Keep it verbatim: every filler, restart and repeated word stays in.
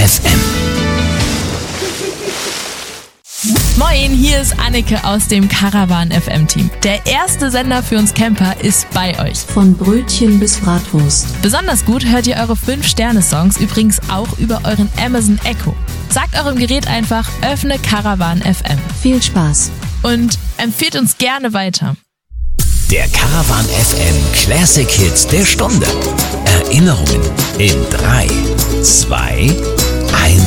F M. Moin, hier ist Anneke aus dem Caravan F M Team. Der erste Sender für uns Camper ist bei euch. Von Brötchen bis Bratwurst. Besonders gut hört ihr eure fünf Sterne Songs übrigens auch über euren Amazon Echo. Sagt eurem Gerät einfach, öffne Caravan F M. Viel Spaß. Und empfehlt uns gerne weiter. Der Caravan F M Classic Hits der Stunde. Erinnerungen in drei, zwei, eins.